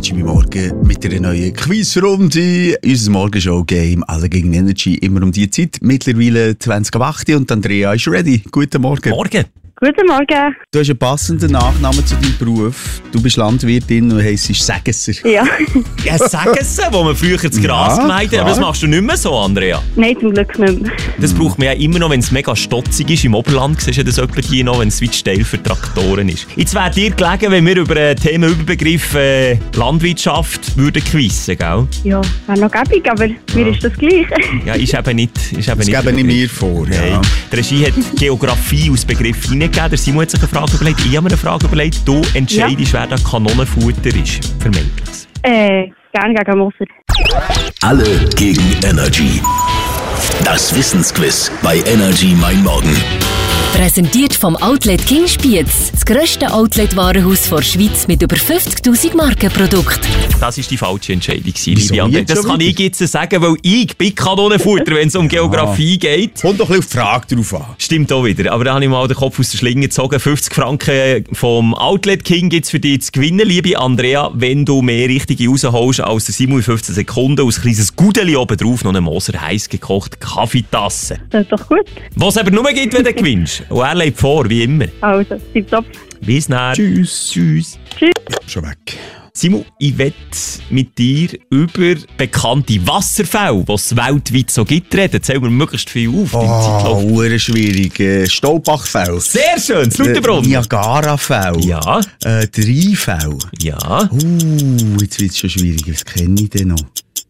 Energy bei Morgen mit einer neuen Quizrunde. Unser Morgenshow-Game «Alle gegen Energy» immer um die Zeit. Mittlerweile 20:08 und Andrea ist ready. Guten Morgen. Morgen. Guten Morgen. Du hast einen passenden Nachnamen zu deinem Beruf. Du bist Landwirtin und heisst Sägesser. Ja. Ja, Sägesser, wo man früher das Gras gemeint hat. Aber das machst du nicht mehr so, Andrea. Nein, zum Glück nicht mehr. Das braucht man ja immer noch, wenn es mega stotzig ist. Im Oberland siehst du das etwa hier noch, wenn es weit steil für Traktoren ist. Jetzt wäre dir gelegen, wenn wir über den Themenüberbegriff Landwirtschaft würden quizzen, gell? Ja, wäre noch gäbig, aber mir ist das gleich. Ja, ist eben nicht. Das gebe ich mir vor. Ja. Nein. Die Regie hat Geografie als Begriff hineingegeben. Der Simon hat sich eine Frage überlegt, ich habe mir eine Frage überlegt. Du entscheidest, wer da Kanonenfutter ist. Vermeintlich. Gerne gegen Moser. Alle gegen Energy. Das Wissensquiz bei Energy Mein Morgen. Präsentiert vom Outlet King Spiez, das grösste Outlet-Warenhaus der Schweiz mit über 50'000 Markenprodukten. Das war die falsche Entscheidung, Wieso liebe Andrea. jetzt Das schon kann ich jetzt sagen, weil ich bin Kanonenfutter, wenn es um Geografie geht. Kommt doch ein bisschen auf die Frage drauf an. Stimmt auch wieder. Aber da habe ich mal den Kopf aus der Schlinge gezogen. 50 Franken vom Outlet King gibt es für dich zu gewinnen, liebe Andrea, wenn du mehr Richtige rausholst als der Simon in 15 Sekunden. Aus ein kleines Gudeli oben drauf noch eine Moser heiß gekochte Kaffeetasse. Das ist doch gut. Was es aber nur gibt, wenn du gewinnst. Und er lebt vor, wie immer. Also, tipptopp. Bis dann. Tschüss. Tschüss. Tschüss. Schon weg. Simon, ich möchte mit dir über bekannte Wasserfälle, die es weltweit so gibt, reden. Zähl mir möglichst viel auf. Deine Zeit läuft. Oh, schwierig. Staubachfell. Sehr schön, das Lauterbrunnen. Niagarafell. Ja. Der Rheinfell. Ja. Jetzt wird es schon schwierig. Was kenne ich denn noch?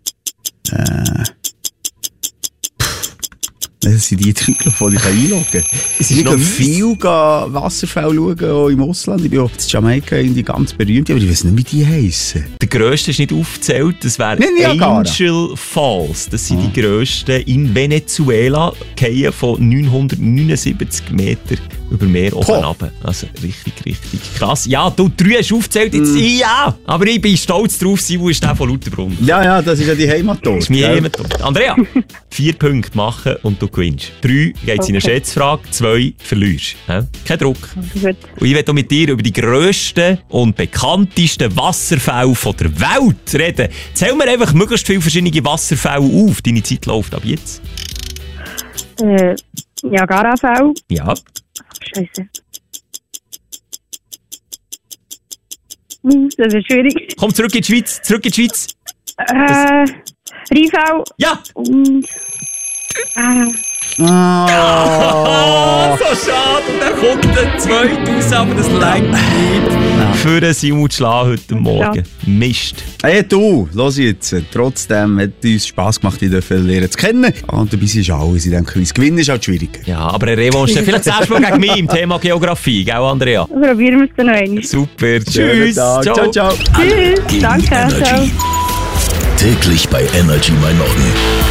Das sind die drei, die ich einloggen kann. Ich gehe viel Wasserfälle schauen, auch im Ausland. Ich bin auch in Jamaika ganz berühmt, aber ich weiß nicht, wie die heissen. Der grösste ist nicht aufgezählt, das wäre Angel Falls. Das sind die grössten in Venezuela, fallen von 979 Meter über Meer oben runter. Also richtig krass. Ja, du 3 hast aufgezählt, jetzt ja, aber ich bin stolz drauf, Simon ist der von Lauterbrunnen. Ja, das ist ja die Heimatort. Das ist meine Heimatort. Andrea, 4 Punkte machen und du gewinnst. 3 geht es in eine Schätzfrage, 2 verlierst. Kein Druck. Gut. Und ich werde mit dir über die grössten und bekanntesten Wasserfälle der Welt reden. Zähl mir einfach möglichst viele verschiedene Wasserfälle auf. Deine Zeit läuft ab jetzt. Niagarafell. Ja. Scheiße. Das ist schwierig. Komm zurück in die Schweiz. Rheinfell. Ja! Und... So schade. Und dann guckt der 2000, aber das reicht nicht für den Simon zu schlagen heute Morgen. Ja. Mist. Hey du, los jetzt. Trotzdem hat es uns Spass gemacht, dich lernen zu kennen. Und dabei ist alles in diesem Quiz. Gewinnen ist halt schwierig. Ja, aber eine Revanche vielleicht zuerst mal gegen mich im Thema Geografie, gell Andrea? Probieren wir es dann noch einmal. Super, tschüss. Ciao. Tschüss. Gegen Danke. Energy. Ciao. Täglich bei Energy Mein Morgen.